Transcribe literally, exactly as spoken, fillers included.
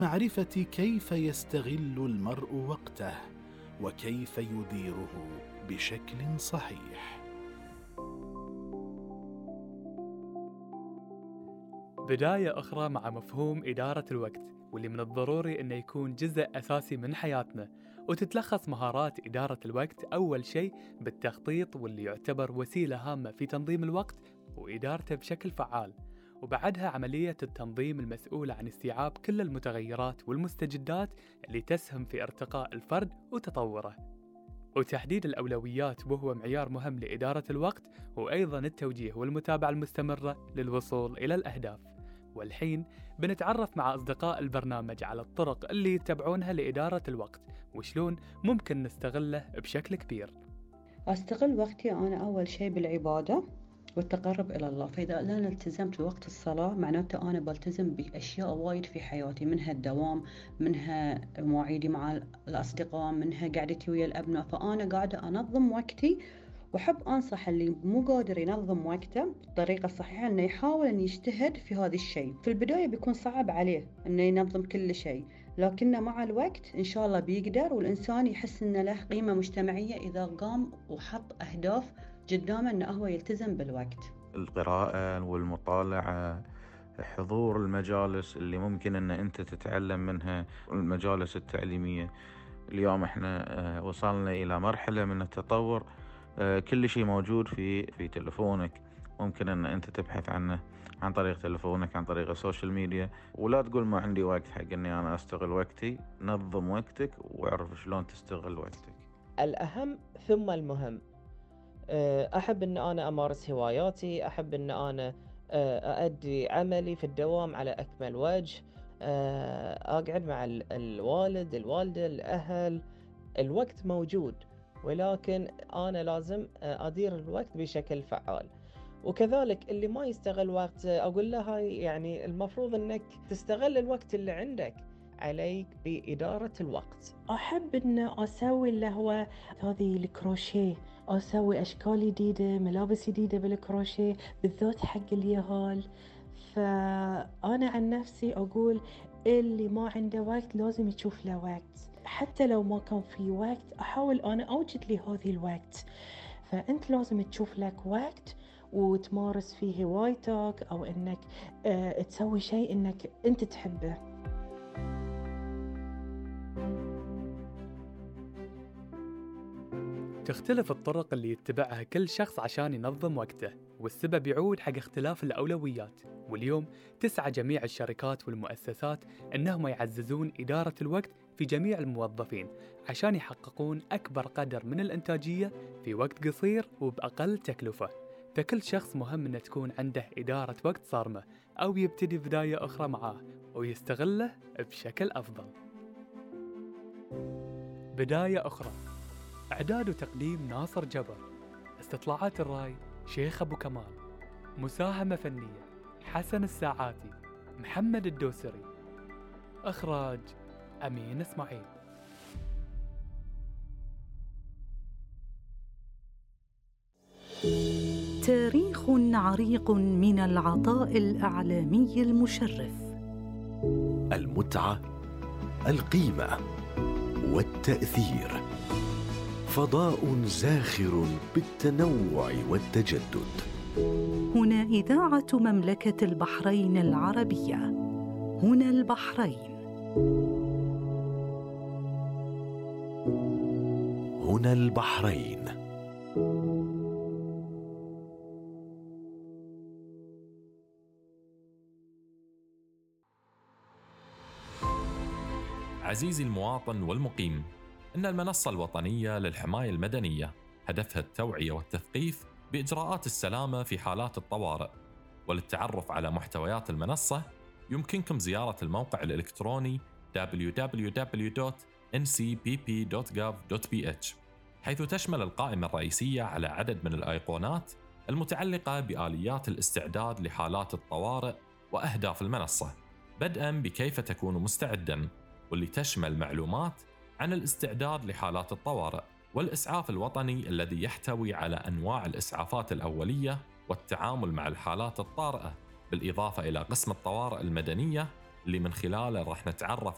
معرفة كيف يستغل المرء وقته وكيف يديره بشكل صحيح. بداية أخرى مع مفهوم إدارة الوقت، واللي من الضروري أنه يكون جزء أساسي من حياتنا. وتتلخص مهارات إدارة الوقت أول شيء بالتخطيط، واللي يعتبر وسيلة هامة في تنظيم الوقت وإدارته بشكل فعال. وبعدها عملية التنظيم المسؤولة عن استيعاب كل المتغيرات والمستجدات اللي تسهم في ارتقاء الفرد وتطوره. وتحديد الأولويات وهو معيار مهم لإدارة الوقت، وأيضاً التوجيه والمتابعة المستمرة للوصول إلى الأهداف. والحين بنتعرف مع أصدقاء البرنامج على الطرق اللي يتبعونها لإدارة الوقت وشلون ممكن نستغله بشكل كبير. أستغل وقتي أنا أول شيء بالعبادة والتقرب إلى الله. فإذا أنا التزمت بوقت الصلاة معناته أنا بلتزم بأشياء وايد في حياتي، منها الدوام، منها مواعيدي مع الأصدقاء، منها قعدتي ويا الأبناء. فأنا قاعدة أنظم وقتي، وحب أنصح اللي مو قادر ينظم وقته بالطريقة الصحيحة أنه يحاول أن يجتهد في هذا الشيء. في البداية بيكون صعب عليه أنه ينظم كل شيء، لكنه مع الوقت إن شاء الله بيقدر، والإنسان يحس أنه له قيمة مجتمعية إذا قام وحط أهداف قدامه أنه هو يلتزم بالوقت. القراءة والمطالعة، حضور المجالس اللي ممكن أن أنت تتعلم منها، المجالس التعليمية. اليوم احنا وصلنا إلى مرحلة من التطور، كل شيء موجود في في تلفونك، ممكن أن أنت تبحث عنه عن طريق تلفونك، عن طريق السوشيال ميديا. ولا تقول ما عندي وقت حق أني أنا أستغل وقتي. نظم وقتك واعرف شلون تستغل وقتك. الأهم ثم المهم. أحب أن أنا أمارس هواياتي، أحب أن أنا أؤدي عملي في الدوام على أكمل وجه، أقعد مع الوالد الوالدة الأهل. الوقت موجود، ولكن أنا لازم أدير الوقت بشكل فعال. وكذلك اللي ما يستغل وقت أقول له هاي يعني المفروض أنك تستغل الوقت اللي عندك. عليك بإدارة الوقت. أحب أن أسوي اللي هو هذه الكروشيه، أسوي أشكال جديدة، ملابس جديدة بالكروشيه بالذات حق اليهال. فأنا عن نفسي أقول اللي ما عنده وقت لازم يشوف له وقت، حتى لو ما كان في وقت أحاول أنا أوجد لي هذه الوقت. فأنت لازم تشوف لك وقت وتمارس فيه هوايتك، أو أنك أه تسوي شيء أنك أنت تحبه. تختلف الطرق اللي يتبعها كل شخص عشان ينظم وقته، والسبب يعود حق اختلاف الأولويات. واليوم تسعى جميع الشركات والمؤسسات أنهم يعززون إدارة الوقت في جميع الموظفين عشان يحققون أكبر قدر من الإنتاجية في وقت قصير وبأقل تكلفة. فكل شخص مهم أن تكون عنده إدارة وقت صارمة، أو يبتدي بداية أخرى معاه ويستغله بشكل أفضل. بداية أخرى، إعداد وتقديم ناصر جبر، استطلاعات الرأي شيخ أبو كمال، مساهمة فنية حسن الساعاتي، محمد الدوسري، إخراج أمين إسماعيل. تاريخ عريق من العطاء الإعلامي المشرف، المتعة، القيمة والتأثير، فضاء زاخر بالتنوع والتجدد. هنا إذاعة مملكة البحرين العربية، هنا البحرين، هنا البحرين. عزيزي المواطن والمقيم، إن المنصة الوطنية للحماية المدنية هدفها التوعية والتثقيف بإجراءات السلامة في حالات الطوارئ. وللتعرف على محتويات المنصة يمكنكم زيارة الموقع الإلكتروني دبليو دبليو دبليو دوت إن سي بي بي دوت جوف دوت بي إتش، حيث تشمل القائمة الرئيسية على عدد من الأيقونات المتعلقة بآليات الاستعداد لحالات الطوارئ وأهداف المنصة، بدءاً بكيف تكون مستعداً، واللي تشمل معلومات عن الاستعداد لحالات الطوارئ والإسعاف الوطني الذي يحتوي على أنواع الإسعافات الأولية والتعامل مع الحالات الطارئة، بالإضافة إلى قسم الطوارئ المدنية اللي من خلاله راح نتعرف